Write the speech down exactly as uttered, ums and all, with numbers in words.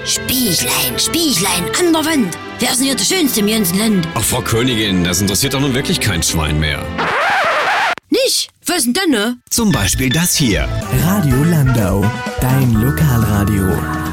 Spieglein, Spieglein an der Wand. Wer ist denn hier der Schönste im ganzen Land? Ach, Frau Königin, das interessiert doch nun wirklich kein Schwein mehr. Nicht? Was denn dann, ne? Zum Beispiel das hier. Radio Landau, dein Lokalradio.